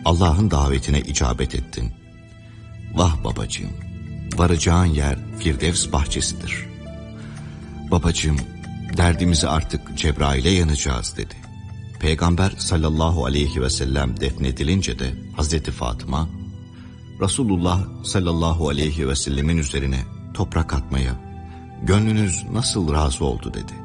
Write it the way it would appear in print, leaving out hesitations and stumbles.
Allah'ın davetine icabet ettin. Vah babacığım, varacağın yer Firdevs bahçesidir. Babacığım, derdimizi artık Cebrail'e yanacağız dedi. Peygamber sallallahu aleyhi ve sellem defnedilince de Hazreti Fatıma, Resulullah sallallahu aleyhi ve sellemin üzerine toprak atmaya gönlünüz nasıl razı oldu dedi.